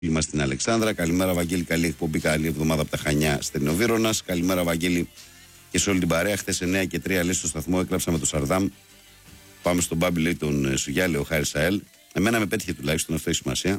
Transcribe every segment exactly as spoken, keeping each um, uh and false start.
Είμαστε στην Αλεξάνδρα. Καλημέρα, Βαγγέλη. Καλή εκπομπή. Καλή εβδομάδα από τα Χανιά, Στενοβύρωνας. Καλημέρα, Βαγγέλη, και σε όλη την παρέα. Χθες εννιά και τρία λέει στο σταθμό έκλαψα με τον Σαρδάμ. Πάμε στον Μπάμπη, λέει τον Σουγιάλη, ο Χάρη Σαέλ. Εμένα με πέτυχε τουλάχιστον, αυτό έχει σημασία.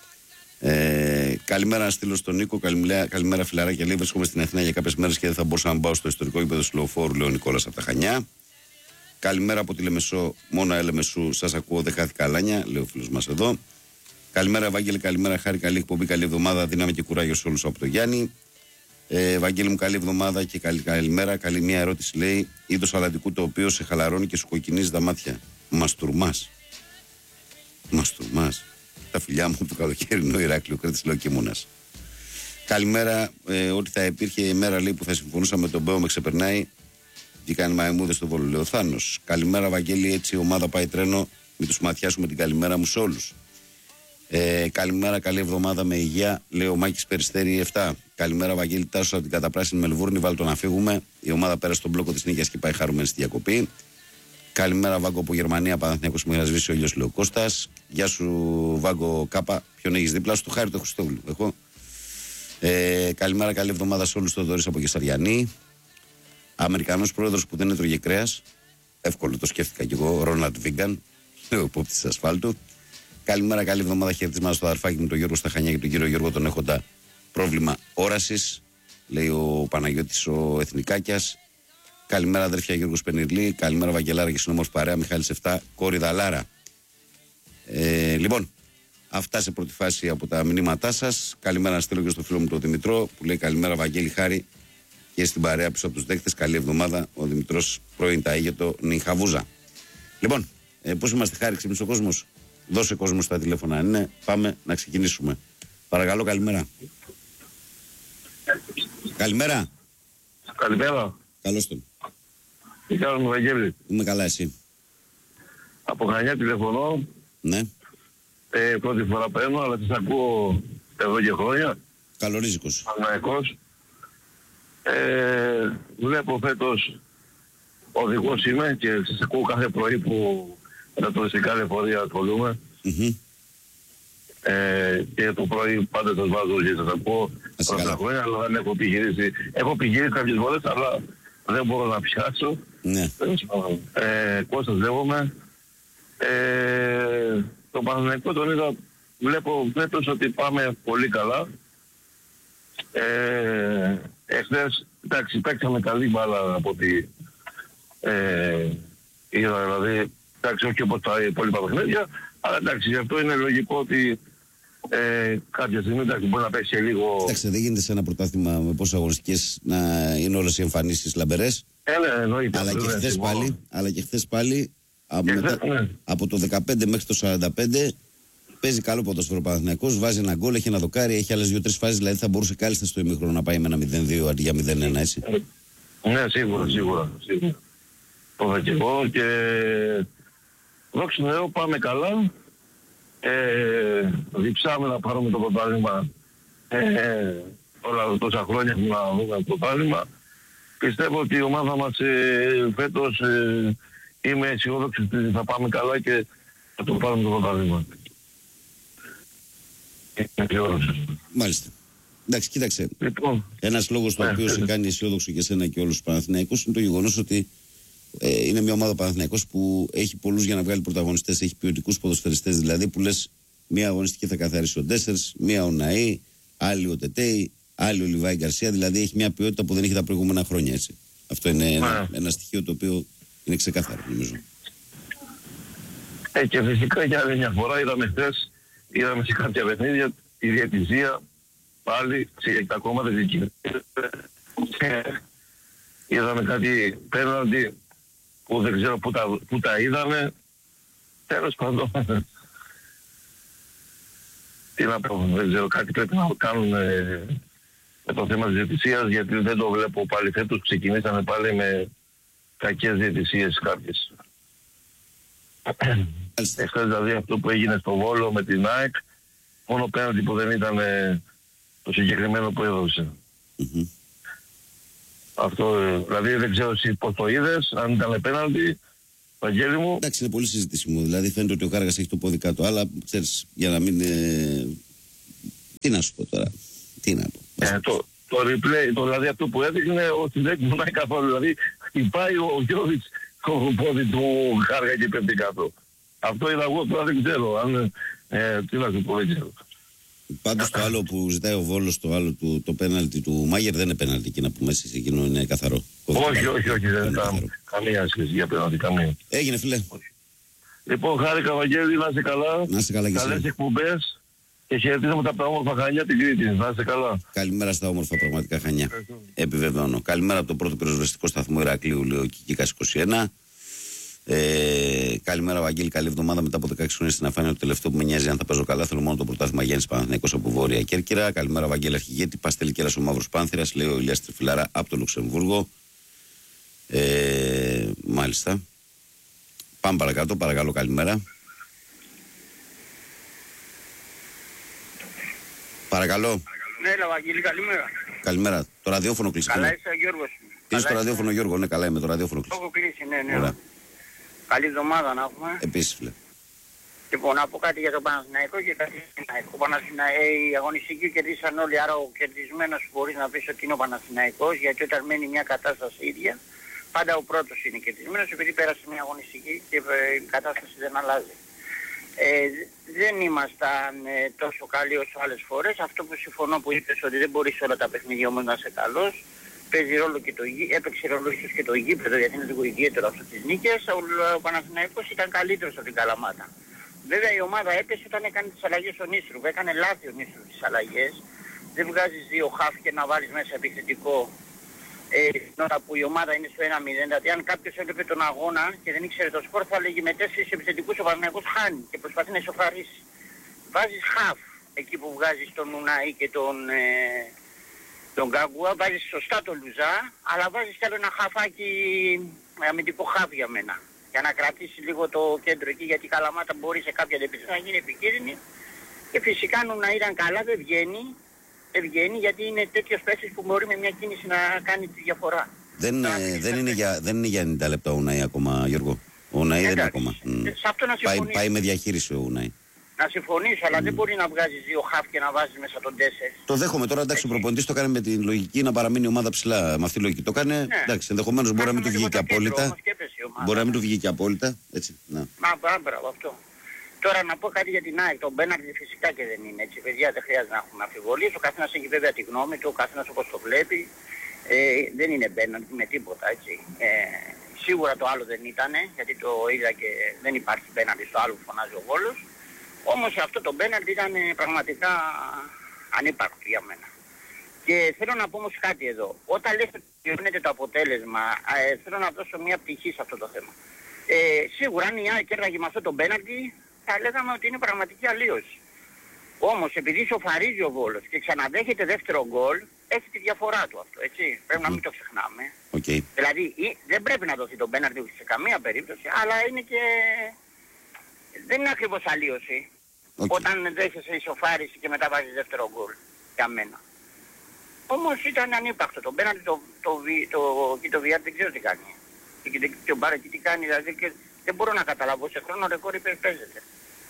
Ε, καλημέρα να στείλω στον Νίκο. Καλημέρα, καλημέρα φιλαράκια. Λέει: βρίσκομαι στην Αθήνα για κάποιες μέρες και δεν θα μπορούσα να πάω στο ιστορικό γήπεδο του Λεωφόρου, λέει ο Νικόλας από τα Χανιά. Καλημέρα από τη Λεμεσό, μόνο Ελεμεσού. Σας ακούω, δεν χάθηκα αλάνια, λέει ο φίλος μας εδώ. Καλημέρα, Ευάγγελη. Καλημέρα, Χάρη. Καλή εκπομπή, καλή εβδομάδα. Δύναμη και κουράγιο σε όλους από το Γιάννη. Ε, Ευάγγελη μου, καλή εβδομάδα και καλή, καλημέρα. Καλή μια ερώτηση, λέει: είδος αλαντικού το οποίο σε χαλαρώνει και σου κοκκινίζει τα μάτια. Μαστουρμάς. Μαστουρμάς. Τα φιλιά μου από το καλοκαιρινό Ηράκλειο, Κρήτης, λέω και Μούνας. Καλημέρα. Ε, ότι θα υπήρχε η μέρα, λέει, που θα συμφωνούσα με τον Μπέο, με ξεπερνάει. Τι κάνει μαϊμούδες στο Βόλο, λέει ο Θάνος. Καλημέρα, Βαγγέλη. Έτσι η ομάδα πάει τρένο. Μην τους ματιάσουμε την καλημέρα μου σε όλους. Ε, καλημέρα, καλή εβδομάδα με υγεία, λέει ο Μάκης Περιστέρη επτά. Καλημέρα, Βαγγέλη. Τάσο από την καταπράσινη Μελβούρνη. Βάλτε να φύγουμε. Η ομάδα πέρασε στον μπλόκο της νίκης και πάει χαρούμενη στη διακοπή. Καλημέρα, Βάγκο από Γερμανία. Παναθηναϊκός μου έχει σβήσει ο ήλιος, λέει ο Κώστας. Γεια σου, Βάγκο Κάπα. Ποιον έχεις δίπλα σου? Το Χάρη το Χριστόγλου. Εγώ. Ε, καλημέρα, καλή εβδομάδα σε όλους. Το Δωρής από Κεσαριανή. Αμερικανός πρόεδρος που δεν έτρωγε κρέας. Εύκολο, το σκέφτηκα κι εγώ. Ρόναλντ Βίγκαν, ο υπόπτης ασφάλτου. Καλημέρα, καλή εβδομάδα. Χαιρετισμά στο αδερφάκι μου, τον Γιώργο στα Χανιά και τον κύριο Γιώργο, τον έχοντα πρόβλημα όρασης, λέει ο Παναγιώτης ο Εθνικάκιας. Καλημέρα, αδερφιά Γιώργος Πενιρλή. Καλημέρα, Βαγγελάρα και συνόμορφη παρέα. Μιχάλης επτά, κόρη Δαλάρα. Ε, λοιπόν, αυτά σε πρώτη φάση από τα μηνύματά σας. Καλημέρα να στείλω και στο φίλο μου τον Δημητρό που λέει: καλημέρα, Βαγγέλη, Χάρη, και στην παρέα πίσω από τους δέκτες. Καλή εβδομάδα. Ο Δημητρός πρώην ταΐγετο Νιχαβούζα. Λοιπόν, ε, πώς είμαστε, Χάρη, ξύπνησε ο κόσμος? Δώσε κόσμο στα τηλέφωνα. Ναι, πάμε να ξεκινήσουμε. Παρακαλώ, καλημέρα. Καλημέρα. Καλημέρα. Καλώς τον. Τι κάνουμε, Βαγγέλη? Είμαι καλά, εσύ? Από Χανιά τηλεφωνώ. Ναι. Ε, πρώτη φορά παίρνω, αλλά τις ακούω εδώ και χρόνια. Καλορίζικος. Παναϊκός. Ε, βλέπω φέτος, οδηγός είμαι και σας ακούω κάθε πρωί που με τα τουριστικά λεωφορεία ασχολούμαι. Mm-hmm. Ε, και το πρωί πάντα σας βάζω και σας ακούω πρώτα χρόνια, αλλά δεν έχω επιχειρήσει. Έχω επιχειρήσει κάποιες φορές, αλλά δεν μπορώ να πιάσω. Ναι. Ε, Κώστας λέγομαι. Ε, το Παναθηναϊκό τον είδα, βλέπω φέτος ότι πάμε πολύ καλά. Ε, εχθές, εντάξει, παίξαμε καλή μπάλα από ό,τι ε, είδα, δηλαδή, εντάξει, όχι όπως τα υπόλοιπα παιχνίδια, αλλά εντάξει, γι' αυτό είναι λογικό ότι ε, κάποια στιγμή, εντάξει, μπορεί να παίξει λίγο... Εντάξει, δεν γίνεται σε ένα πρωτάθλημα με πόσες αγωνιστικές να είναι όλες οι εμφανίσεις λαμπερές. Ε, ναι, εννοείται. Αλλά, και χθες πάλι, αλλά και χθες πάλι, από, και μετά, χθες, ναι. από το δεκαπέντε μέχρι το σαράντα πέντε, παίζει καλό ποδόσφαιρο ο Παναθηναϊκός, βάζει ένα γκολ, έχει ένα δοκάρι, έχει άλλες δύο τρεις φάσεις, δηλαδή θα μπορούσε κάλλιστα στο ημίχρονο να πάει με ένα μηδέν δύο αντί για μηδέν ένα, έτσι. Ναι, σίγουρα, σίγουρα. σίγουρα. Το θα και εγώ και δόξα τω Θεώ, πάμε καλά. Ε, διψάμε να πάρουμε το πρωτάθλημα ε, όλα τόσα χρόνια που να δούμε το πρωτάθλημα. Πιστεύω ότι η ομάδα μας ε, φέτος ε, είμαι αισιόδοξος ότι θα πάμε καλά και θα το πάρουμε το πρωτάθλημα. Μάλιστα. Εντάξει, κοίταξε. Λοιπόν, ένας λόγος το ε, οποίο ε, σε κάνει αισιόδοξο και εσένα και όλους τους Παναθηναϊκούς είναι το γεγονός ότι ε, είναι μια ομάδα Παναθηναϊκός που έχει πολλούς για να βγάλει πρωταγωνιστές, έχει ποιοτικούς ποδοσφαιριστές, δηλαδή που λες μία αγωνιστική θα καθαρίσει ο Ντέσσερς, μία ο Ναΐ, άλλη ο Τετέι, άλλη ο Λιβάη Γκαρσία, δηλαδή έχει μια ποιότητα που δεν έχει τα προηγούμενα χρόνια, έτσι. Αυτό είναι ένα, ένα στοιχείο το οποίο είναι ξεκάθαρο, νομίζω. Ε, και φυσικά για άλλη μια φορά είδαμε χθες, είδαμε σε κάποια παιχνίδια τη διαιτησία πάλι σε τα κόμματα της κοινωνίας. Είδαμε κάτι πέναλτι που δεν ξέρω πού τα, πού τα είδαμε. Τέλος πάντων. Τι να πω, δεν ξέρω, κάτι πρέπει να κάνουν ε, με το θέμα της διαιτησίας, γιατί δεν το βλέπω πάλι φέτος. Ξεκινήσαμε πάλι με κακές διαιτησίες κάποιες. Εχθές δηλαδή αυτό που έγινε στο Βόλο με την ΑΕΚ, μόνο πέναλτι που δεν ήταν ε, το συγκεκριμένο που έδωσε. Mm-hmm. Αυτό, δηλαδή δεν ξέρω εσύ πώς το είδες, αν ήταν πέναλτι, Βαγγέλη μου. Εντάξει, είναι πολύ συζητήσιμο. Δηλαδή φαίνεται ότι ο Κάργας έχει το πόδι κάτω, αλλά ξέρεις, για να μην ε, Τι να σου πω τώρα. Τι να πω. Ε, το, το replay, το, δηλαδή αυτό που έδειχνε ότι δεν κουνάει καθόλου. Δηλαδή χτυπάει ο Γιώβιτς το πόδι του Χάργα και πέφτει κάτω. Αυτό είδα εγώ, τώρα δεν ξέρω. Αν, ε, τι να σου πω, δεν ξέρω. Πάντως το άλλο που ζητάει ο Βόλος, το άλλο του, το πέναλτι του Μάγερ δεν είναι πέναλτι, εκείνα που μέσα σε εκείνο είναι καθαρό. Όχι, όχι, όχι, δεν ήταν καμία σχέση για πέναλτι, καμία. Έγινε, φίλε. Λοιπόν, χάρηκα, Βαγγέλη, να είσαι καλά. Να είσαι καλά και εσύ. Καλές εκπομπές και χαιρετίζαμε τα όμορφα Χανιά την Κρήτη. Να είσαι καλά. Καλημέρα στα όμορφα πραγματικά Χανιά. Επιβεβαιώνω. Καλημέρα από το πρώτο πυροσβεστικό σταθμό Ηρακλείου, λέω Κικίκας είκοσι ένα. Ε, καλημέρα, Βαγγέλη. Καλή εβδομάδα. Μετά από δεκαέξι χρόνια στην αφάνεια, το τελευταίο που με νοιάζει αν θα παίζω καλά. Θέλω μόνο το πρωτάθλημα Γιάννης Παναθηναϊκός από Βόρεια Κέρκυρα. Καλημέρα, Βαγγέλη Αρχηγέτη. Παστέλη Κέρας ο Μαύρος Πάνθυρας. Λέει ο Ηλιάς Τριφυλάρα από το Λουξεμβούργο. Ε, μάλιστα. Πάμε παρακάτω. Παρακαλώ, καλημέρα. Παρακαλώ. Ναι, έλα, Βαγγέλη, καλημέρα. Καλημέρα. Το ραδιόφωνο κλείσει. Καλά είσαι ο Γιώργος. Είσαι στο ραδιόφωνο, Γιώργο. Ναι, καλά είμαι. Το ραδιόφωνο κλείσει. Το έχω κλείσει, ναι, ναι. Ωραία. Καλή εβδομάδα να έχουμε. Επίσης, φίλε. Λοιπόν, να πω κάτι για τον Παναθηναϊκό και κάτι για τον Παναθηναϊκό. Παναθηναϊκό, οι αγωνιστικοί κερδίσαν όλοι, άρα ο κερδισμένος μπορείς να πεις ότι είναι ο Παναθηναϊκός, γιατί όταν μένει μια κατάσταση ίδια, πάντα ο πρώτος είναι κερδισμένος, επειδή πέρασε μια αγωνιστική και η κατάσταση δεν αλλάζει. Ε, δεν ήμασταν ε, τόσο καλοί όσο άλλες φορές. Αυτό που συμφωνώ που είπες ότι δεν μπορείς όλα τα παιχνίδια όμως να είσαι καλός. Παίζει ρόλο και το γη, έπαιξε ρόλο ίσως και το γήπεδο, γιατί είναι λίγο ιδιαίτερο αυτό τις νίκες. Ο, ο Παναθηναϊκός ήταν καλύτερος από την Καλαμάτα. Βέβαια η ομάδα έπεσε όταν έκανε τις αλλαγές ο Νίστρου. Έκανε λάθη ο Νίστρου τις αλλαγές. Δεν βγάζεις δύο χαφ και να βάλεις μέσα επιθετικό. Ε, την ώρα που η ομάδα είναι στο ένα μηδέν, δηλαδή αν κάποιος έβλεπε τον αγώνα και δεν ήξερε το σκορ θα λέγει με τέσσερις επιθετικούς ο Παναθηναϊκός χάνει και προσπαθεί να ισοφαρίσει. Βάζεις χαφ εκεί που βγάζεις τον Ουναή και τον, ε, τον Γκάγκουα, βάζεις σωστά τον Λουζά, αλλά βάζεις κι άλλο ένα χαφάκι αμυντικό χαφ για μένα. Για να κρατήσει λίγο το κέντρο εκεί, γιατί η Καλαμάτα μπορεί σε κάποια αντεπίθεση να γίνει επικίνδυνη και φυσικά να ήταν καλά δεν βγαίνει. Δεν βγαίνει γιατί είναι τέτοιος παίκτης που μπορεί με μια κίνηση να κάνει τη διαφορά. Δεν, ε, δεν, είναι, για, δεν είναι για ενενήντα λεπτά ο Ουναή ακόμα, Γιώργο. Ο Ουναή δεν είναι ακόμα. Σε αυτό να πάει, πάει με διαχείριση ο Ουναή. Να συμφωνήσω, αλλά mm. δεν μπορεί να βγάζεις δύο χαφ και να βάζεις μέσα τον τέσσερις. Το δέχομαι τώρα, εντάξει, ο προπονητής το κάνει με τη λογική να παραμείνει η ομάδα ψηλά. Με αυτή τη λογική το κάνει. Ναι. Εντάξει, ενδεχομένως μπορεί να μην του βγει και απόλυτα. Μπορεί να μην του βγει και απόλυτα. Έτσι, να. Μα μπράβο αυτό. Τώρα να πω κάτι για την ΑΕΚ. Τον Μπέναρντ φυσικά και δεν είναι έτσι. Παιδιά δεν χρειάζεται να έχουμε αμφιβολίες. Ο καθένας έχει βέβαια τη γνώμη του, ο καθένας όπως το βλέπει. Ε, δεν είναι Μπέναρντ με τίποτα έτσι. Ε, σίγουρα το άλλο δεν ήταν, γιατί το είδα και δεν υπάρχει Μπέναρντ στο άλλο που φωνάζει ο Βόλος. Όμως αυτό το Μπέναρντ ήταν πραγματικά ανύπαρκτο για μένα. Και θέλω να πω όμως κάτι εδώ. Όταν λες ότι γίνεται το αποτέλεσμα, ε, θέλω να δώσω μια πτυχή σε αυτό το θέμα. Ε, σίγουρα αν η ΑΕΚ κέρδαγε με αυτό το Μπέναρντ, θα λέγαμε ότι είναι πραγματική αλλίωση. Όμως επειδή σοφαρίζει ο Βόλος και ξαναδέχεται δεύτερο γκολ, έχει τη διαφορά του αυτό, έτσι. Πρέπει να μην το ξεχνάμε. Okay. Δηλαδή ή, δεν πρέπει να δοθεί τον πέναλτι σε καμία περίπτωση, αλλά είναι και... δεν είναι ακριβώς αλλίωση. Okay. Όταν δέχεσαι ισοφάριση και μετά βάζεις δεύτερο γκολ, για μένα. Όμως ήταν ανύπαρκτο. Το πέναλτι το, το, το, το, το Βιάρ δεν ξέρω τι κάνει. Και, και, και ο Μπάρακη τι κάνει, δηλαδή και δεν μπορώ να καταλάβω. Σε χρόνο ρεκόρ υπερπαίζεται.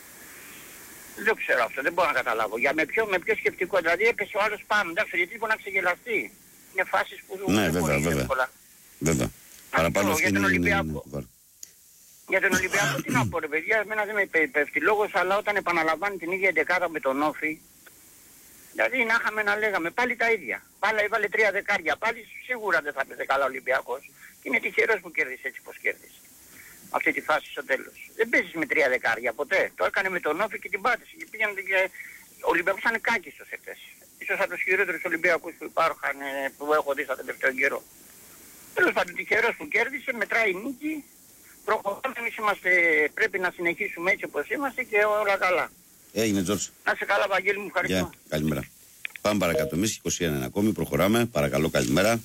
Δεν ξέρω αυτό, δεν μπορώ να καταλάβω. Για με ποιο, με ποιο σκεπτικό, δηλαδή έπεσε ο άλλος πάνω, εντάξει, γιατί μπορεί να ξεγελαστεί. Είναι φάσεις που ναι, δεν βέβαια, βέβαια. Εύκολα. Βέβαια. Παραπάνω για τον Ολυμπιακό. Για τον Ολυμπιακό τι να πω ρε παιδιά, εμένα δεν με πέφτει λόγος, αλλά όταν επαναλαμβάνει την ίδια δεκάδα με τον Όφη, δηλαδή να είχαμε να λέγαμε πάλι τα ίδια. Πάλι έβαλε τρία δεκάρια, πάλι σίγουρα δεν θα παίζει καλά ο Ολυμπιακός. Και είναι τυχερός που κέρδισε έτσι πως κέρδισε. Αυτή τη φάση στο τέλος. Δεν παίζεις με τρία δεκάρια ποτέ. Το έκανε με τον Όφη και την πάτησε. Και πήγαινε και... Ο Ολυμπιακός ήταν κάκιστος εχθές. Ίσως από τους χειρότερους Ολυμπιακούς που υπάρχουν, που έχω δει στα τελευταίο καιρό. Τέλος πάντων τυχερός που κέρδισε, μετράει η νίκη. Προχωράμε, εμείς είμαστε, πρέπει να συνεχίσουμε έτσι όπως είμαστε και όλα καλά. Έγινε Τζόρτζ. Να είσαι καλά Βαγγέλη μου, ευχαριστώ. Yeah, καλημέρα. Πάμε παρακάτω εμείς, είκοσι ένα ακόμη, προχωράμε. Παρακαλώ, καλημέρα.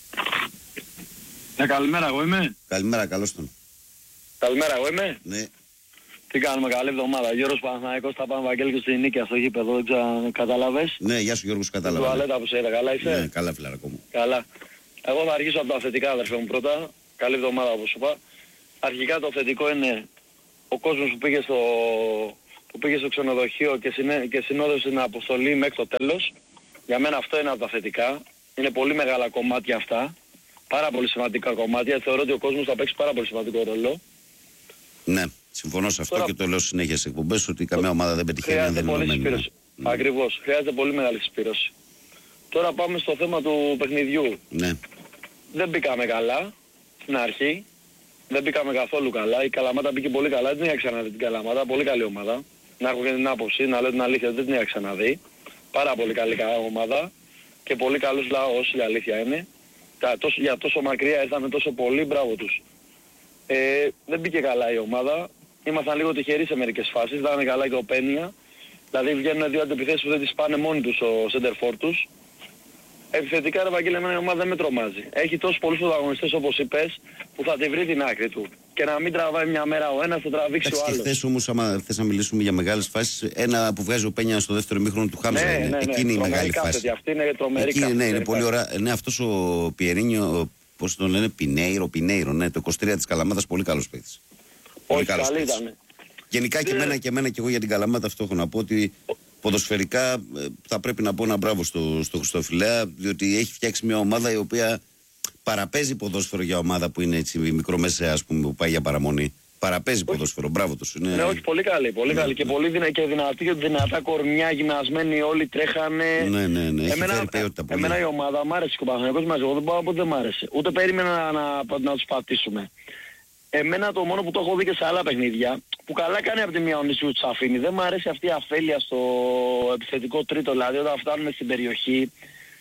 Ναι, καλημέρα, εγώ είμαι. Καλημέρα, καλώς τον. Καλημέρα, εγώ είμαι. Ναι. Τι κάνουμε, καλή εβδομάδα. Γιώργος Παναθηναϊκός, θα πάμε Βαγγέλη και στη νίκη στο γήπεδο, δεν ξέρω αν κατάλαβες. Ναι, γεια σου Γιώργος, κατάλαβα. Τουαλέτα που σε είδα, καλά είσαι. Ναι, καλά φιλαρακό μου. Καλά. Εγώ θα αρχίσω από τα θετικά, αδερφέ μου, πρώτα. Καλή εβδομάδα όπως σου είπα. Αρχικά το θετικό είναι ο κόσμος που πήγε στο, που πήγε στο ξενοδοχείο και, συνέ, και συνόδευσε την αποστολή μέχρι το τέλος. Για μένα αυτό είναι από τα θετικά. Είναι πολύ μεγάλα κομμάτια αυτά. Πάρα πολύ σημαντικά κομμάτια. Θεωρώ ότι ο κόσμος θα παίξει πάρα πολύ σημαντικό ρόλο. Ναι, συμφωνώ σε αυτό. Τώρα, και το λέω συνέχεια σε εκπομπές ότι καμία ομάδα δεν πετυχαίνει αν δεν είναι ενωμένη. Ναι. Ακριβώς. Χρειάζεται πολύ μεγάλη συσπήρωση. Τώρα πάμε στο θέμα του παιχνιδιού. Ναι. Δεν μπήκαμε καλά στην αρχή. Δεν μπήκαμε καθόλου καλά. Η Καλαμάτα μπήκε πολύ καλά. Δεν την είχα ξαναδεί την Καλαμάτα. Πολύ καλή ομάδα. Να έχω και την άποψη, να λέω την αλήθεια, δεν την είχα ξαναδεί. Πάρα πολύ καλή ομάδα. Και πολύ καλός λαός, η αλήθεια είναι. Τόσο, για τόσο μακριά ήρθαμε τόσο πολύ, μπράβο τους. Ε, δεν μπήκε καλά η ομάδα. Ήμασταν λίγο τυχεροί σε μερικές φάσεις. Δεν ήταν καλά και ο Πένια. Δηλαδή βγαίνουν δύο αντιπιθέσεις που δεν τις πάνε μόνοι τους ο σέντερφορ τους. Επιθετικά, ρε Βαγγέλη, εμένα η ομάδα δεν με τρομάζει. Έχει τόσους πολλούς πρωταγωνιστές όπως είπες που θα τη βρει την άκρη του. Και να μην τραβάει μια μέρα ο ένας, θα τραβήξει ο άλλος. Και χθες όμως, άμα θες να μιλήσουμε για μεγάλες φάσεις, ένα που βγάζει ο Πένια στο δεύτερο ημίχρονο του Χάμζα ναι, είναι. Ναι, ναι, εκείνη η μεγάλη φάση. Αυτή είναι τρομερή. Εκείνη, ναι, είναι πολύ ωραία. Ναι, αυτός ο Πιερίνιο, πώς τον λένε, Πινέιρο, Πινέιρο, ναι, το είκοσι τρία της Καλαμάτας, πολύ καλός παίκτης. Πολύ καλός παίκτης. Γενικά και εμένα και εμένα και εγώ για την Καλαμάτα αυτό έχω να πω ότι ποδοσφαιρικά θα πρέπει να πω ένα μπράβο στο, στο Χριστόφιλέα, διότι έχει φτιάξει μια ομάδα η οποία παραπέζει ποδόσφαιρο για ομάδα που είναι έτσι μικρομεσαία, ας πούμε, που πάει για παραμονή. Παραπέζει ποδόσφαιρο, μπράβο τους. Είναι... Ναι, όχι, πολύ καλή, πολύ καλή. Και πολύ δυνα... και δυνατή και δυνατά κορμιά, γυμνασμένοι, όλοι τρέχανε. Ναι, ναι, ναι. Έχει εμένα, φέρει ποιότητα πολύ. Εμένα η ομάδα μ' άρεσε και ο Παναθηναϊκός μαζί, εγώ δεν πάω από δεν μ' άρεσε. Ούτε περίμενα να, να, να τους πατήσουμε. Εμένα το μόνο που το έχω δει και σε άλλα παιχνίδια, που καλά κάνει από τη μία ο Νησιού τους αφήνει, δεν μου αρέσει αυτή η αφέλεια στο επιθετικό τρίτο, δηλαδή όταν φτάνουμε στην περιοχή.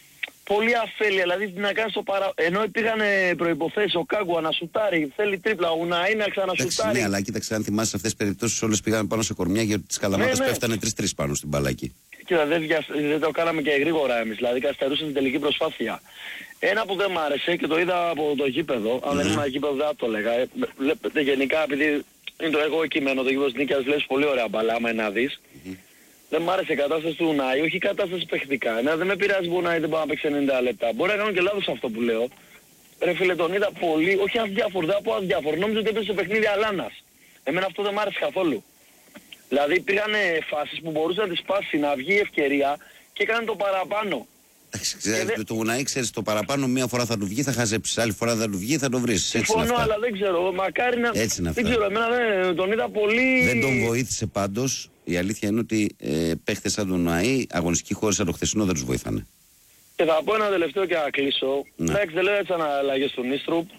Πολύ αφέλεια, δηλαδή να κάνει το παρα... Ενώ υπήρχαν προϋποθέσεις, ο Κάγκουα να σουτάρει, θέλει τρίπλα, ο Ναΐ να ξανασουτάρει. Ναι, αλλά κοίταξε, αν θυμάσαι αυτές τις περιπτώσεις όλες πήγαν πάνω σε κορμιά, γιατί τις Καλαμάτας ναι, ναι. πέφτανε τρεις τρεις πάνω στην μπαλάκη. Κοίτα, δεν, δεν το κάναμε και γρήγορα εμείς, δηλαδή καθυστερούσε την τελική προσπάθεια. Ένα που δεν μ' άρεσε και το είδα από το γήπεδο, αν mm-hmm. δεν ήμουν γήπεδο δεν το έλεγα. Βλέπετε γενικά, επειδή είναι το εγώ κείμενο, το γήπεδο της Νίκιας βλέπεις πολύ ωραία μπαλά, άμα να δεις. Mm-hmm. Δεν μ' άρεσε η κατάσταση του Ουνάη, όχι η κατάσταση παιχτικά. Εμένα δεν με πειράζει που ο Ουνάη δεν μπορεί να παίξει ενενήντα λεπτά. Μπορεί να κάνω και λάθος αυτό που λέω. Ρε φίλε, τον είδα πολύ, όχι αδιάφορο, δεν πω αδιάφορο. Νόμιζα ότι έπαιζε σε παιχνίδι Αλάνας. Εμένα αυτό δεν μ' άρεσε καθόλου. Δηλαδή υπήρχαν φάσεις που μπορούσε να τις σπάσει, να βγει η ευκαιρία και έκανε το παραπάνω. Ξέρετε, δε... το Ουνάη, ξέρεις, το παραπάνω μία φορά θα του βγει, θα χαζέψεις, άλλη φορά θα του βγει, θα το βρεις. Συμφωνώ, αλλά δεν ξέρω, μακάρι να... Έτσι είναι αυτά. Δεν ξέρω, εμένα δεν, τον είδα πολύ... Δεν τον βοήθησε πάντως, η αλήθεια είναι ότι ε, παίχτες σαν τον Ουνάη, αγωνιστικοί χώρες σαν το χθεσινό δεν τους βοήθανε. Και θα πω ένα τελευταίο και να κλείσω. Ναι. Εντάξει, δεν λέω έτσι αναλλαγές του Νίστρουπ.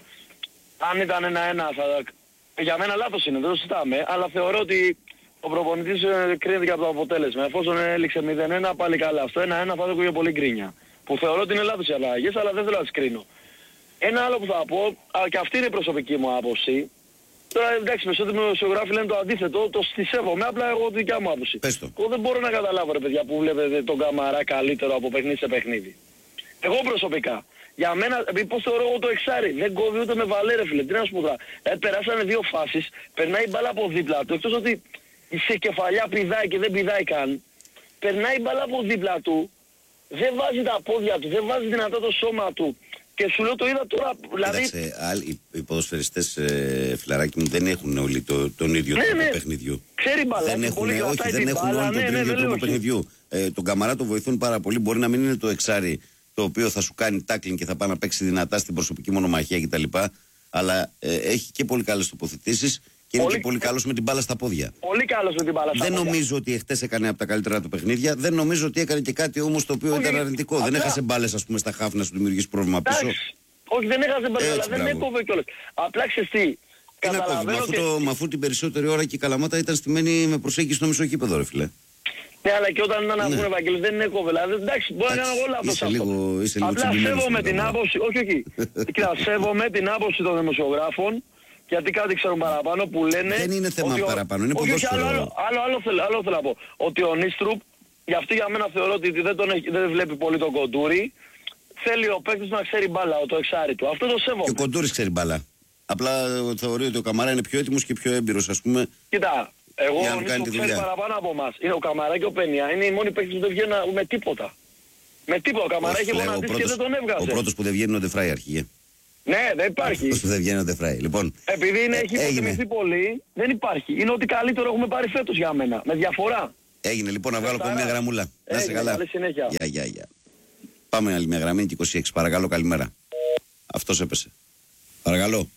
Αν ήταν ένα-ένα, θα... για μένα λάθος είναι, δεν το συζητάμε, αλλά θεωρώ ότι ο προπονητής κρίνεται και από το αποτέλεσμα. Εφόσον έληξε μηδέν ένα, πάλι καλά. Στο ένα-ένα θα δω πολύ γκρίνια. Που θεωρώ ότι είναι λάθος οι αλλαγές, αλλά δεν θέλω να τις κρίνω. Ένα άλλο που θα πω, α, και αυτή είναι η προσωπική μου άποψη. Τώρα εντάξει, περισσότεροι δημοσιογράφοι λένε το αντίθετο, το σέβομαι, απλά εγώ τη δικιά μου άποψη. Εγώ δεν μπορώ να καταλάβω, ρε παιδιά, που βλέπετε τον Καμαρά καλύτερο από παιχνίδι σε παιχνίδι. Εγώ προσωπικά. Για μένα, επειδή πώς θεωρώ εγώ το εξάρι, δεν κόβει ούτε με βαλέ, ρε φίλε. Τι να σου πω τώρα. Ε, περάσανε δύο φάσεις, περνάει μπάλα από δίπλα του, εκτός ότι σε κεφαλιά πηδάει και δεν πηδάει καν. Περνάει μπάλα από δίπλα του, δεν βάζει τα πόδια του, δεν βάζει δυνατά το σώμα του. Και σου λέω το είδα τώρα, δηλαδή... Κοίταξε, άλλοι, οι ποδοσφαιριστές, ε, φιλαράκι μου, δεν έχουν όλοι το, τον ίδιο ναι, τρόπο ναι. παιχνιδιού. Ξέρει μπαλά, δεν έχουν, πολύ όχι, δεν έχουν όλοι ναι, τον ναι, ίδιο ναι, τρόπο ναι, παιχνιδιού. Ε, τον Καμαρά τον βοηθούν πάρα πολύ. Μπορεί να μην είναι το εξάρι το οποίο θα σου κάνει τάκλινγκ και θα πάει να παίξει δυνατά στην προσωπική μονομαχία κτλ. Αλλά ε, έχει και πολύ καλές τοποθετήσεις. Και είναι πολύ... και πολύ καλός με την μπάλα στα πόδια. Πολύ καλός με την μπάλα στα δεν πόδια. Δεν νομίζω ότι εχθές έκανε από τα καλύτερα του παιχνίδια. Δεν νομίζω ότι έκανε και κάτι όμως το οποίο όχι, ήταν αρνητικό. Απλά... Δεν έχασε μπάλες, ας πούμε, στα χάφ να σου δημιουργήσει πρόβλημα πίσω. Όχι, δεν έχασε μπάλες, αλλά δεν έκοβε κιόλας. Απλά ξέρεις τι. Καταλαβαίνω και... Μα αφού την περισσότερη ώρα και η Καλαμάτα ήταν στημένη με προσέγγιση στο μισό γήπεδο, ρε φίλε. Ναι, αλλά και όταν ήταν να βγουν Ευαγγέλη δεν έκοβε. Δηλαδή, εντάξει, μπορεί να κάνω εγώ λάθος αυτό. Απλά σέβομαι την άποψη, όχι, όχι. Κοίτα, σέβομαι την άποψη των δημοσιογράφων. Γιατί κάτι ξέρουν παραπάνω που λένε... Δεν είναι θέμα ότι παραπάνω, είναι όχι, ποδόσφαιρο. Άλλο, άλλο, άλλο, άλλο, θέλω, άλλο θέλω να πω. Ότι ο Νίστρουπ, γι' αυτό για μένα θεωρώ ότι δεν, τον έχει, δεν βλέπει πολύ τον Κοντούρη. Θέλει ο παίκτης να ξέρει μπάλα, το εξάρι του. Αυτό το σέβομαι. Και ο Κοντούρης ξέρει μπάλα. Απλά θεωρεί ότι ο Καμαρά είναι πιο έτοιμος και πιο έμπειρος, ας πούμε. Κοίτα, εγώ ο Νίστρουπ ξέρει παραπάνω από εμάς. Είναι ο Καμαρά και ο Πένια. Είναι οι μόνοι παίκτες που δεν βγαίνουν με τίποτα. Με τίποτα. Ο Καμαρά έχει γονατίσει και δεν τον έβγαζε. Ο πρώτος που δεν βγαίνει είναι ο Ντεφράι αρχηγέ. Ναι, δεν υπάρχει. Πώς δεν βγαίνει ο Ντεφράι. Λοιπόν, Επειδή είναι, ε, έχει έγινε. υποτιμηθεί πολύ, δεν υπάρχει. Είναι ότι καλύτερο έχουμε πάρει φέτος για μένα. Με διαφορά. Έγινε λοιπόν να βγάλω από Χαρά. μια γραμμούλα. Να είσαι Έγινε, καλά. καλή συνέχεια. Γεια, γεια, γεια. Πάμε άλλη μια γραμμή και είκοσι έξι. Παρακαλώ, καλημέρα. Αυτός έπεσε. Παρακαλώ.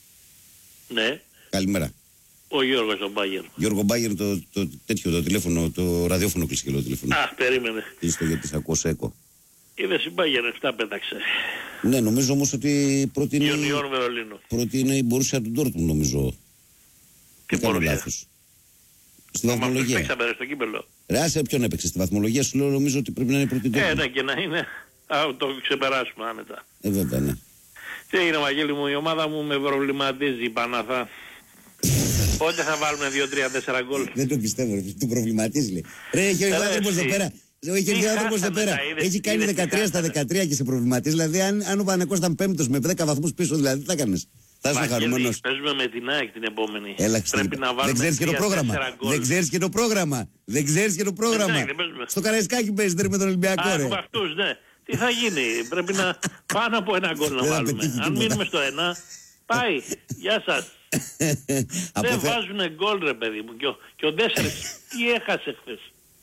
Ναι, Καλημέρα. ο Γιώργος ο Μπάγερ. Γιώργο Μπάγερ, το, το τέτοιο, το τηλέφωνο, το ραδιόφωνο κλείσει και το τηλέφωνο. Α, περίμενε. Κλείσει το γιατί σε ακούω σε έκο. Είδες η Μπάγερ εφτά πέταξε. Ναι, νομίζω όμως ότι πρώτη είναι, Ιωνιόν Βερολίνο. πρώτη είναι η Μπορούσια του Ντόρτμουντ, νομίζω. Τι Δεν κάνω Μπορούσια? λάθος. Στη Μα αυτούς βαθμολογία. παίξαμε ρε στο κύπελο. Ρε, άσε ποιον έπαιξε στη βαθμολογία, σου λέω νομίζω ότι πρέπει να είναι πρώτη Ε, Ντόρτμουντ. ναι, και να είναι. Α, το ξεπεράσουμε άνετα. Ε, βέβαια, ναι. Τι έγινε, Βαγγέλη μου, η ομάδα μου με προβληματίζει η Παναθά. Πότε θα βάλουμε δύο τρία τέσσερα γκολ? Δεν το πιστεύω, ρε, του προβληματίζει, λέει. Ρε, έχει ο Ρε, άνθρωπος εδώ εσύ. πέρα. Έχει Τι ο άνθρωπος εδώ χάσαμε πέρα. τα, είδες- Έχει κάνει είδες τι δεκατρία στα χάσαμε. δεκατρία και σε προβληματίζει. Δηλαδή, αν, αν ο Παναγικός ήταν πέμπτος με δέκα βαθμούς πίσω, δηλαδή, τι θα κάνεις? Θα είσαι Βαγγέλη, χαρούμενος. παίζουμε με την ΑΕΚ την επόμενη. Έλα, Πρέπει να βάλουμε δεν ξέρεις και το τρία πρόγραμμα. τέσσερα γκολ. Δεν ξέρεις και το πρόγραμμα. Δεν ξέρεις και το πρόγραμμα. Εντάξει, δεν παίζουμε. Στο Καραϊσκάκι παίζετε με τον Ολυμπιακό, Α, ρε. έχουμε αυτούς, ναι. Τι θα γίνει, πρέπει να πάνω από ένα γκολ να Δεν θα βάλουμε. πετύχει Αν τίποτα. μείνουμε στο ένα, πάει. Γεια σας. Από Δεν θε- βάζουνε γκολ ρε παιδί μου. Και ο, και ο Ντέσσερις τι έχασε χθες.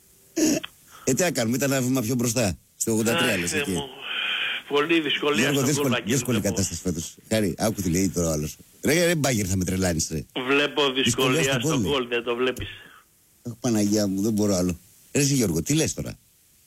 Ε, τι να κάνουμε, ήταν ένα βήμα πιο μπροστά. Στο ογδόντα τρία Αχ, λες Θεέ εκεί. μου. Πολύ δυσκολία Γιώργο, στο δύσκολη, γκολ. δύσκολη κατάσταση φέτος. Χάρη, άκου τι λέει τώρα ο άλλος. Ρε, ρε, Μπάγκερ θα με τρελάνεις, ρε. Βλέπω Δυσκολία δυσκολία στο στο γκολ, γκολ, δεν το βλέπεις. Αχ, Παναγία μου, δεν μπορώ άλλο. Ρε, εσύ Γιώργο, τι λες τώρα?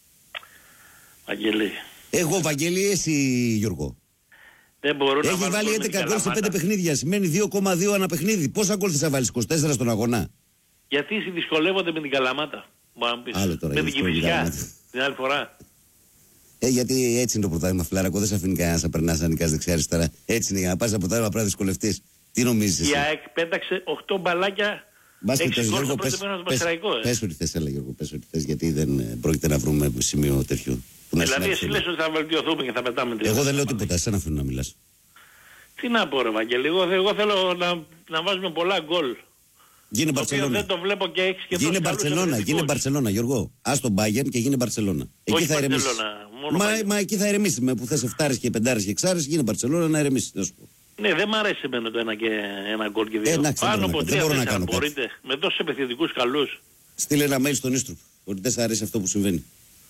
Αγγελή. Εγώ, Βαγγέλη, εσύ Γιώργο. Δεν μπορούν να Έχει βάλουν βάλει γκολ με έντεκα την γκολ σε πέντε Καλαμάτα. παιχνίδια. Σημαίνει δύο κόμμα δύο ανά παιχνίδι. Πόσα γκολ θα βάλεις, είκοσι τέσσερα στον αγώνα? Γιατί δυσκολεύονται με την Καλαμάτα. Μπορεί να μου πεις. Άλλο τώρα, Με γιατί την με την Κηφισιά. Καλαμάτα. Την άλλη φορά. Ε, γιατί έτσι είναι το πρωτάθλημα, φιλαρακό. Δεν σε αφήνει κανένα να περνά αν νικάς δεξιά-αριστερά. Έτσι είναι, για να πας από πρωτάθλημα πρέπει να δυσκολευτείς. Τι νομίζεις εσύ? Η ΑΕΚ πέταξε οκτώ μπαλάκια. Μπάσκετ, έξι πες, γκολ Γιώργο, στο πρώτο πες, μέρο του πες, Πασχαϊκό. ε. πες ό,τι θες, έλα Γιώργο, πες ό,τι θες, γιατί δεν ε, πρόκειται να βρούμε σημείο τέτοιο. που να Δηλαδή εσύ συναντηθούμε. λες ότι θα βελτιωθούμε και θα πετάμε τρία. Εγώ δεν λέω τίποτα, εσένα αφήνω να μιλάς. Τι να πω ρε Βαγγέλη, εγώ, εγώ θέλω να, να βάζουμε πολλά γκολ. Γίνε Το οποίο Μπαρτσελώνα. δεν το βλέπω και έχεις και Γίνε τόσους καλούς Μπαρτσελώνα, γίνε επιθετικούς. Μπαρτσελώνα, Γιώργο. Ας τον Bayern και γίνε Μπαρτσελώνα. Εκεί Όχι θα ηρεμήσει. Μπαρτσελώνα, μόνο Μα, Bayern. μα εκεί θα ηρεμήσει. Με που θες εφτάρες και πεντάρες και εξάρες, γίνε Μπαρτσελώνα να ηρεμήσει. Να σου πω. Ναι, δεν μ' αρέσει εμένα το ένα και ένα γκολ και δύο. Ε, εντάξει, δεν Πάνω μπορώ να από κάνω, δεν τρία μπορώ να τέσσερα κάνω κάτι. μπορείτε. Με τόσους επιθετικούς καλούς. Στείλε ένα mail στον Ίστρουπ ότι δεν σ' αρέσει αυτό που συμβαίνει.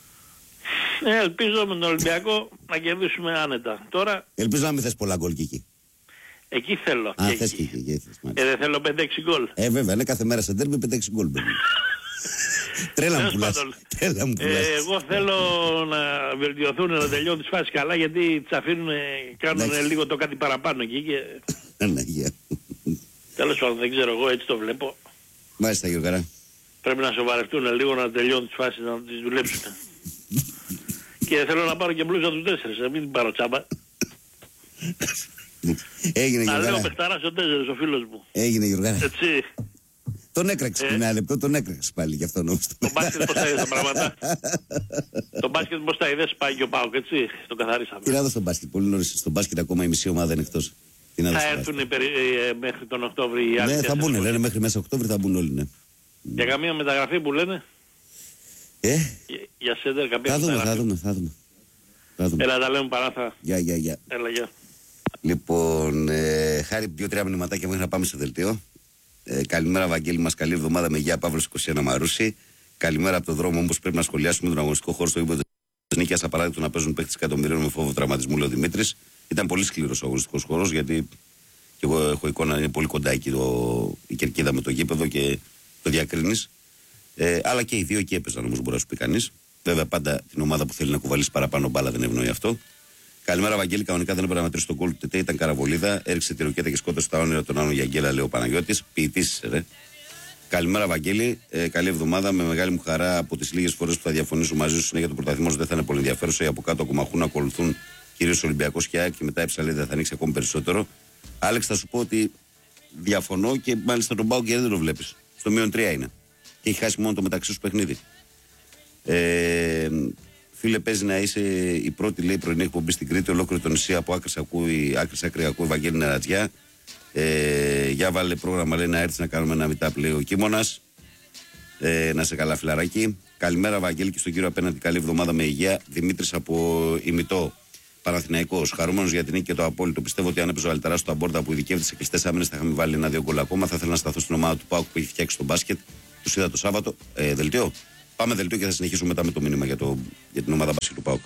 Ε, ελπίζω με τον Ολυμπιακό να κερδίσουμε άνετα. Τώρα Ελπίζω να μην θες πολλά γκολ και εκεί. εκεί θέλω. Α, και θες εκεί. και εκεί. εκεί θες, Ε, μάλιστα. δεν θέλω πέντε έξι γκολ. Ε, βέβαια, είναι κάθε μέρα σε τέρμι πέντε έξι γκολ μπαίνουν. Τρέλα μου Τέλος πουλάς. πάντων. Τρέλα μου πουλάς. Ε, εγώ θέλω να βελτιωθούν, να τελειώνουν τις φάσεις καλά, γιατί τις αφήνουν, κάνουν Εντάξει. λίγο το κάτι παραπάνω εκεί και Αναγία. τέλος πάντων δεν ξέρω, εγώ έτσι το βλέπω. Μάλιστα, Γιώργαρα. Πρέπει να σοβαρευτούν λίγο, να τελειώνουν τις φάσεις, να τις δουλέψουν. Και θέλω να πάρω και μπλούζα τους τέσσερις, να μην την πάρω τσάμπα. Έγινε, Να λέω Γιώργαρα. παιχταράς ο τέσσερις, ο φίλος μου. Έγινε, Γιώργαρα. Έτσι. Τον έκραξε Ε. πριν ένα λεπτό, τον έκραξε πάλι γι' αυτό νόμιζα. Το μπάσκετ πώς τα είδες τα πράγματα. Το μπάσκετ πώς τα είδες, πάει και ο Πάοκ, έτσι. Το καθαρίσαμε. Τι να δω στο μπάσκετ, πολύ νωρίς. Στο μπάσκετ ακόμα η μισή ομάδα είναι εκτός. Τι να δω Θα στο έρθουν μπάσκετ. οι περι- ε, μέχρι τον Οκτώβρη οι άλλοι Ναι, θα τέσσερις. μπουν, λένε μέχρι μέσα Οκτώβρη θα μπουν όλοι, ναι. Για καμία μεταγραφή που λένε, Ε, για- για σέντερ καμία θα δούμε, θα μεταγραφή. δούμε, θα δούμε. Θα δούμε. Έλα τα λέμε παράθα. Γεια, γεια, γεια. Έλα γεια. Λοιπόν, ε, χάρη δύο-τρία μηνυματάκια μέχρι να πάμε στο δελτίο. Ε, καλημέρα, Βαγγέλη μας. Καλή εβδομάδα με Γεια Παύλος είκοσι ένα Μαρούση. Καλημέρα από το δρόμο, όμως πρέπει να σχολιάσουμε τον αγωνιστικό χώρο στο ύποδο της Νίκαιας. Απαράδεκτο να παίζουν παίκτες εκατομμυρίων με φόβο τραυματισμού, λέει ο Δημήτρης. Ήταν πολύ σκληρός ο αγωνιστικός χώρος, γιατί και εγώ έχω εικόνα, είναι πολύ κοντά εκεί το, η κερκίδα με το γήπεδο και το διακρίνεις. Ε, αλλά και οι δύο εκεί έπαιζαν, όμως μπορεί να σου πει κανείς. Βέβαια, πάντα την ομάδα που θέλει να κουβαλήσει παραπάνω μπάλα δεν ευνοεί αυτό. Καλημέρα, Βαγγέλη. Κανονικά δεν έπρεπε να μετρήσει τον γκολ του Τετέ. Ήταν καραβολίδα. Έριξε τη ροκέτα και σκότωσε τα όνειρα των άλλων για Αγγέλα, λέει ο Παναγιώτης. Ποιητής, ρε. Καλημέρα, Βαγγέλη. Ε, καλή εβδομάδα. Με μεγάλη μου χαρά από τις λίγες φορές που θα διαφωνήσω μαζί σου. Συνέχεια το πρωταθλήμα δεν θα είναι πολύ ενδιαφέρουσα. Οι από κάτω ακομαχούν να ακολουθούν κυρίως Ολυμπιακός και ΑΕΚ και μετά η ψαλίδα θα ανοίξει ακόμη περισσότερο. Άλεξ, θα σου πω ότι διαφωνώ και μάλιστα τον πάω και δεν το βλέπεις. Στο μείον τρία είναι. Και έχει χάσει μόνο το μεταξύ σου παιχνίδι. Ε, Φίλε, παίζει να είσαι η πρώτη, λέει, πρωινή εκπομπή στην Κρήτη. Ολόκληρο το νησί από άκρη ακούει, άκρη άκρη ακούει Βαγγέλη Νερατζιά. Ε, για βάλε πρόγραμμα, λέει, να έρθει να κάνουμε ένα meetup, λέει ο Κίμωνας. Ε, να σε καλά, φιλαράκι. Καλημέρα, Βαγγέλη, και στον κύριο απέναντι. Καλή εβδομάδα με υγεία. Δημήτρης από ημιτό. Παναθηναϊκός, χαρούμενος για την νίκη και το απόλυτο. Πιστεύω ότι αν έπαιζε ο Αλταράς στο Αμπόρτα που ειδικεύεται σε κλειστές άμυνες θα είχαμε βάλει ένα-δύο γκολ ακόμα. Θα ήθελα να σταθώ στην ομάδα του ΠΑΟΚ που έχει φτιάξει το μπάσκετ. Τους είδα το Σάββατο. Ε, δελτίο. Πάμε δελτίο και θα συνεχίσουμε μετά με το μήνυμα για, το, για την ομάδα μπάσκετ του ΠΑΟΚ.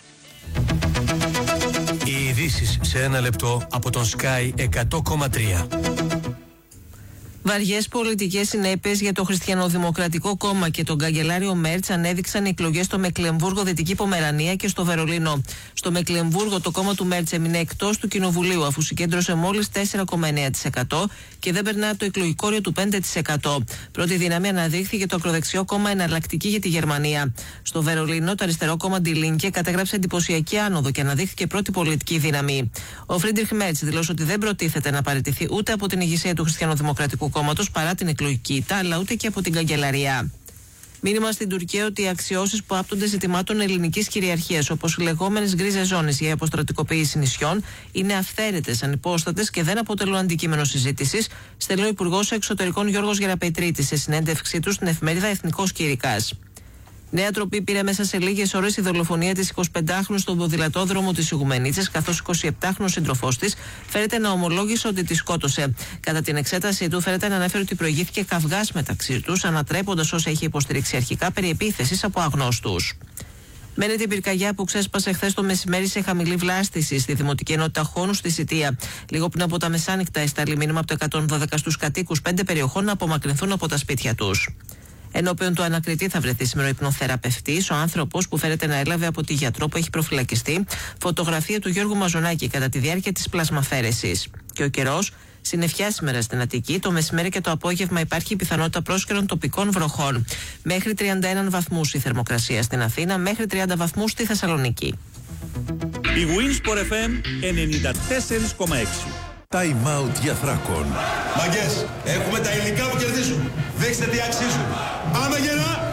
Οι ειδήσεις σε ένα λεπτό από τον Sky εκατό κόμμα τρία. Βαριές πολιτικές συνέπειες για το Χριστιανοδημοκρατικό Κόμμα και τον καγκελάριο Μέρτς ανέδειξαν οι εκλογές στο Μεκλεμβούργο, Δυτική Πομερανία και στο Βερολίνο. Στο Μεκλεμβούργο το κόμμα του Μέρτς έμεινε εκτός του Κοινοβουλίου αφού συγκέντρωσε μόλις τέσσερα κόμμα εννέα τοις εκατό και δεν περνάει από το εκλογικό όριο του πέντε τοις εκατό. Πρώτη δύναμη αναδείχθηκε το ακροδεξιό κόμμα Εναλλακτική για τη Γερμανία. Στο Βερολίνο το αριστερό κόμμα Die Linke κατέγραψε εντυπωσιακή άνοδο και αναδείχθηκε πρώτη πολιτική δύναμη. Ο Φρίντριχ Μέρτς δηλώσε ότι δεν προτίθεται να παραιτηθεί ούτε από την ηγεσία του Χριστιανοδημοκρατικού Κόμματος παρά την εκλογική ήττα, αλλά ούτε και από την καγκελαρία. Μήνυμα στην Τουρκία ότι οι αξιώσεις που άπτονται ζητημάτων ελληνικής κυριαρχίας, όπως οι λεγόμενες γκρίζες ζώνες για αποστρατικοποίηση νησιών, είναι αυθαίρετες, ανυπόστατες και δεν αποτελούν αντικείμενο συζήτησης, στέλνει ο Υπουργός Εξωτερικών Γιώργος Γεραπετρίτης σε συνέντευξή του στην εφημερίδα Εθνικός Κήρυκας. Νέα τροπή πήρε μέσα σε λίγες ώρες η δολοφονία της εικοσιπεντάχρονου στον ποδηλατόδρομο της Ιγουμενίτσας, καθώς ο εικοσιεπτάχρονος σύντροφός της φέρεται να ομολόγησε ότι τη σκότωσε. Κατά την εξέτασή του, φέρεται να ανέφερε ότι προηγήθηκε καυγάς μεταξύ τους, ανατρέποντας όσα είχε υποστηρίξει αρχικά περί επίθεσης από αγνώστους. Μένεται η πυρκαγιά που ξέσπασε χθες το μεσημέρι σε χαμηλή βλάστηση στη Δημοτική Ενότητα Χόνου στη Σιτία. Λίγο πριν από τα μεσάνυχτα, εστάλει μήνυμα από το εκατόν δώδεκα στους κατοίκους πέντε περιοχών να απομακρυνθούν από τα σπίτια τους. Ενώπιον του ανακριτή θα βρεθεί σήμερα ο υπνοθεραπευτής, ο άνθρωπος που φέρεται να έλαβε από τη γιατρό που έχει προφυλακιστεί φωτογραφία του Γιώργου Μαζονάκη κατά τη διάρκεια της πλασμαφέρεσης. Και ο καιρός, συννεφιά σήμερα στην Αττική, το μεσημέρι και το απόγευμα υπάρχει η πιθανότητα πρόσκαιρων τοπικών βροχών. Μέχρι τριάντα ένα βαθμούς η θερμοκρασία στην Αθήνα, μέχρι τριάντα βαθμούς στη Θεσσαλονίκη. Η Winsport εφ εμ ενενήντα τέσσερα κόμμα έξι. Time out για Θράκον. Μαγκές, έχουμε τα υλικά που κερδίζουν. Δείξτε τι αξίζουν. Πάμε γερά!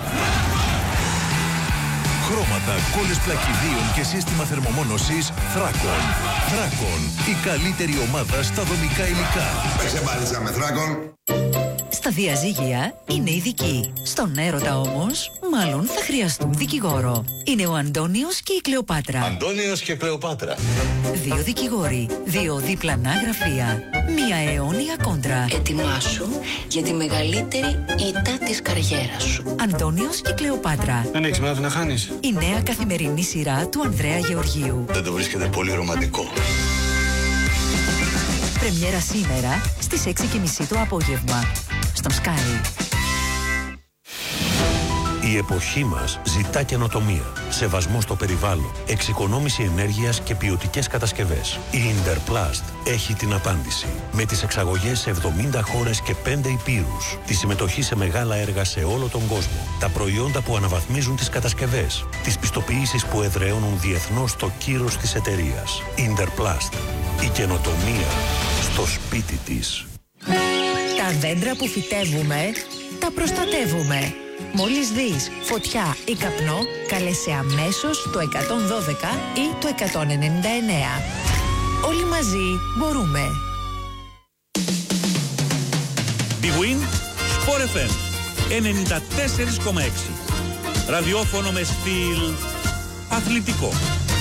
Χρώματα, κόλλες πλακιδίων και σύστημα θερμομόνωσης Θράκον. Θράκον, η καλύτερη ομάδα στα δομικά υλικά. Παίξε μπάλιτσα με Θράκον. Στα διαζύγια είναι ειδικοί. Στον έρωτα όμως, μάλλον θα χρειαστούν δικηγόρο. Είναι ο Αντώνιος και η Κλεοπάτρα. Αντώνιος και Κλεοπάτρα. Δύο δικηγόροι, δύο διπλανά γραφεία, μία αιώνια κόντρα. Ετοιμάσου για τη μεγαλύτερη ήττα της καριέρας σου. Αντώνιος και Κλεοπάτρα. Δεν έχεις μάθει να χάνεις. Η νέα καθημερινή σειρά του Ανδρέα Γεωργίου. Δεν το βρίσκεται πολύ ρομαντικό. Πρεμιέρα σήμερα στις έξι και μισή το απόγευμα. Στον Sky. Η εποχή μας ζητά καινοτομία, σεβασμό στο περιβάλλον, εξοικονόμηση ενέργειας και ποιοτικές κατασκευές. Η Interplast έχει την απάντηση. Με τις εξαγωγές σε εβδομήντα χώρες και πέντε υπήρους, τη συμμετοχή σε μεγάλα έργα σε όλο τον κόσμο, τα προϊόντα που αναβαθμίζουν τις κατασκευές, τις πιστοποιήσεις που εδραιώνουν διεθνώς το κύρος της εταιρείας. Interplast. Η καινοτομία στο σπίτι της. Τα δέντρα που φυτεύουμε, τα προστατεύουμε. Μόλις δεις φωτιά ή καπνό, καλέσαι αμέσως το εκατόν δώδεκα ή το εκατόν ενενήντα εννέα. Όλοι μαζί μπορούμε. Big Win Sport εφ εμ ενενήντα τέσσερα κόμμα έξι. Ραδιόφωνο με στυλ αθλητικό.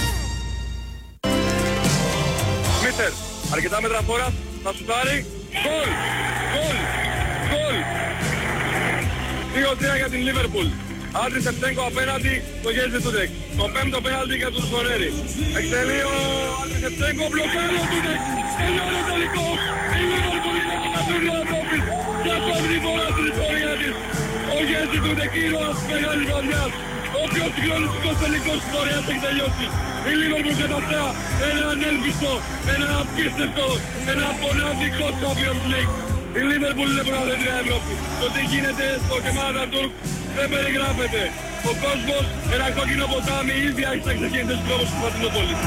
Μίστερ, αρκετά μέτρα φόρας, θα σουτάρει. Γκολ! Γκολ! Γκολ! δύο τρία για την Λίβερπουλ. Άντρης Σεπτέγκο απέναντι στο Γέζι Τούντεκ. Το πέμπτο πέναλτι για τον Σορέρι. Εκτελεί ο Άντρης Σεπτέγκο, μπλοκάρει ο Τούντεκ. Τελειώνει το τελικό. Η Λίβερπουλ είναι κατηγορία Ευρώπης. Για το φορά στην ιστορία της. Ο Γέζι Τούντεκ, ήρωας της μεγάλης βραδιάς. Ο πιο συγκλονιστικός τελικός της ιστορίας έχει τελειώσει. Η Λίβερπουλ καταφτά ένα ανέλπιστο, ένα απίστευτο, ένα μοναδικό Champions League. Η Λίβερπουλ είναι πρωταθλήτρια Ευρώπη. Το τι γίνεται στο Κεμάλ Ατατούρκ δεν περιγράφεται. Ο κόσμος, ένα κόκκινο ποτάμι, ήδη άρχισε να ξεκίνησε στους δρόμους της Κωνσταντινούπολης.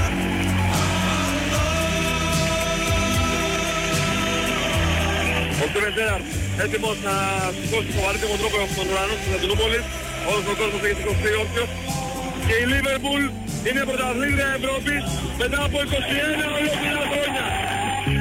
Ο Στίβεν Τζέραρντ έτοιμος να σηκώσει το βαρύτιμο τρόπο από τον ουρανό της Κωνσταντινούπολης. Όλος ο κόσμος έχει σηκωθεί όρθιος. Και η Λίβερπουλ είναι πρωταθλήτρια Ευρώπης μετά από είκοσι ένα ολόκληρα χρόνια.